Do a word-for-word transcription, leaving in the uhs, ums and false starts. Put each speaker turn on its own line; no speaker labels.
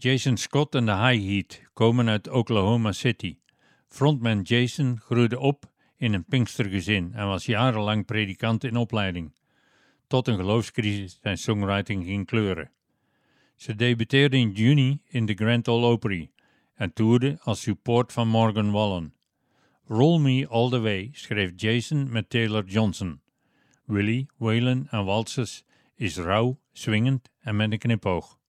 Jason Scott en de High Heat komen uit Oklahoma City. Frontman Jason groeide op in een Pinkstergezin en was jarenlang predikant in opleiding, tot een geloofscrisis zijn songwriting ging kleuren. Ze debuteerde in juni in de Grand Ole Opry en toerde als support van Morgan Wallen. Roll Me All The Way schreef Jason met Taylor Johnson. Willie, Waylon en Waltzes is rauw, swingend en met een knipoog.